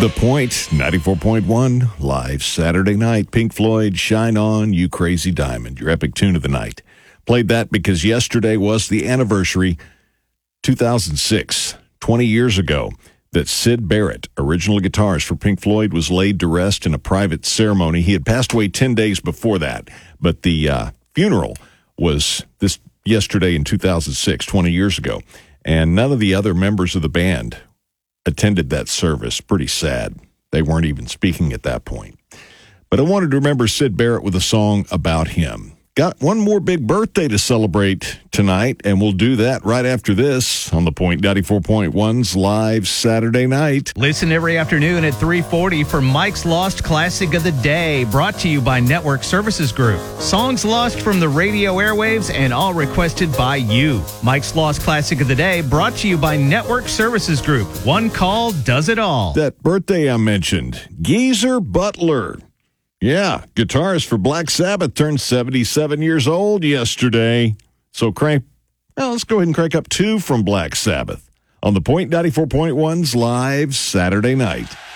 The Point, 94.1, live Saturday night. Pink Floyd, Shine On, You Crazy Diamond, your epic tune of the night. Played that because yesterday was the anniversary, 2006, 20 years ago, that Syd Barrett, original guitarist for Pink Floyd, was laid to rest in a private ceremony. He had passed away 10 days before that, but the funeral was this yesterday in 2006, 20 years ago, and none of the other members of the band attended that service. Pretty sad. They weren't even speaking at that point. But I wanted to remember Syd Barrett with a song about him. Got one more big birthday to celebrate tonight, and we'll do that right after this on The Point 94.1's live Saturday night. Listen every afternoon at 3:40 for Mike's Lost Classic of the Day, brought to you by Network Services Group. Songs lost from the radio airwaves and all requested by you. Mike's Lost Classic of the Day, brought to you by Network Services Group. One call does it all. That birthday I mentioned, Geezer Butler. Yeah, guitarist for Black Sabbath turned 77 years old yesterday. So let's go ahead and crank up two from Black Sabbath on The Point 94.1's live Saturday night.